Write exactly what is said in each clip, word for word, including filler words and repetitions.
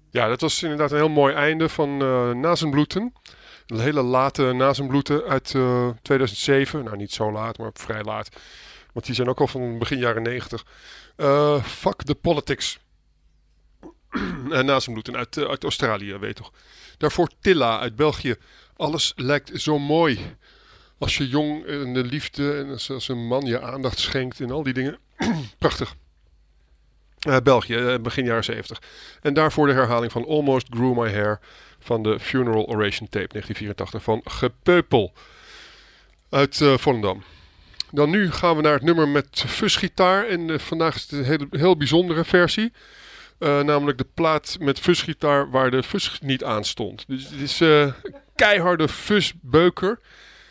Ja, dat was inderdaad een heel mooi einde van uh, Nasenbluten. Een hele late Nasenbluten uit uh, tweeduizend zeven. Nou, niet zo laat, maar vrij laat. Want die zijn ook al van begin jaren negentig. Uh, fuck the politics. uh, Nasenbluten uit, uh, uit Australië, weet je toch. Daarvoor Tilla uit België. Alles lijkt zo mooi. Als je jong en de liefde en als, als een man je aandacht schenkt en al die dingen. Prachtig. Uh, België, uh, begin jaren zeventig. En daarvoor de herhaling van Almost Grew My Hair van de Funeral Oration Tape negentien vierentachtig van Gepeupel uit uh, Volendam. Dan nu gaan we naar het nummer met fuzgitaar. En uh, vandaag is het een hele, heel bijzondere versie. Uh, namelijk de plaat met fuzgitaar waar de fuzz niet aan stond. Dus het is uh, keiharde fuzzbeuker.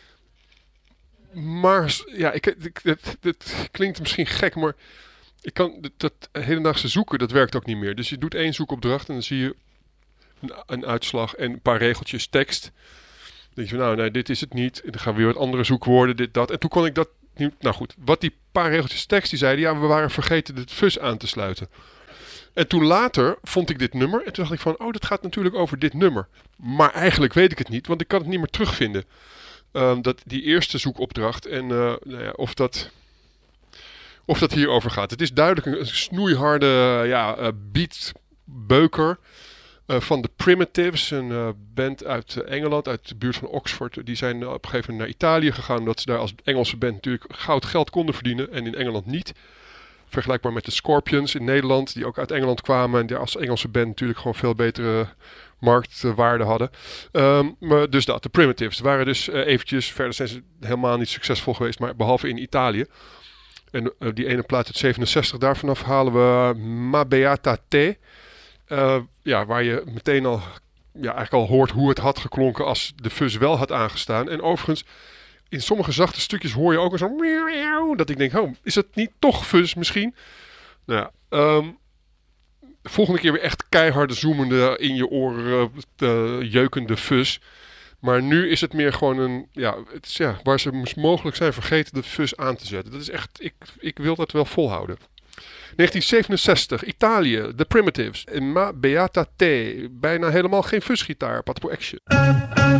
Maar ja, ik, ik, het, het klinkt misschien gek, maar ik kan dat, dat hedendaagse zoeken, dat werkt ook niet meer. Dus je doet één zoekopdracht en dan zie je een, een uitslag en een paar regeltjes tekst. Dan denk je van, nou, nee, dit is het niet. En dan gaan we weer wat andere zoekwoorden, dit, dat. En toen kon ik dat niet. Nou goed, wat die paar regeltjes tekst, die zeiden, ja, we waren vergeten de fuzz aan te sluiten. En toen later vond ik dit nummer en toen dacht ik van, oh, dat gaat natuurlijk over dit nummer. Maar eigenlijk weet ik het niet, want ik kan het niet meer terugvinden. Um, dat, die eerste zoekopdracht en uh, nou ja, of dat... Of dat hierover gaat. Het is duidelijk een, een snoeiharde ja, uh, beatbeuker uh, van The Primitives. Een uh, band uit uh, Engeland, uit de buurt van Oxford. Die zijn uh, op een gegeven moment naar Italië gegaan. Omdat ze daar als Engelse band natuurlijk goud geld konden verdienen. En in Engeland niet. Vergelijkbaar met de Scorpions in Nederland. Die ook uit Engeland kwamen. En die als Engelse band natuurlijk gewoon veel betere marktwaarde hadden. Um, maar dus dat, The Primitives. Waren dus uh, eventjes, verder zijn ze helemaal niet succesvol geweest. Maar behalve in Italië. En uh, die ene plaat uit zevenenzestig, daar vanaf halen we uh, Ma Beata Te. Uh, ja, waar je meteen al, ja, eigenlijk al hoort hoe het had geklonken als de fuzz wel had aangestaan. En overigens, in sommige zachte stukjes hoor je ook een zo'n... Dat ik denk, oh, is het niet toch fuzz misschien? Nou ja, um, volgende keer weer echt keiharde zoemende, in je oren uh, jeukende fuzz. Maar nu is het meer gewoon een, ja, het is, ja, waar ze mogelijk zijn vergeten de fuzz aan te zetten. Dat is echt, ik, ik wil dat wel volhouden. negentien zevenenzestig, Italië, The Primitives, Ma Beata Te. Bijna helemaal geen fuzzgitaar, Pat Pro Action.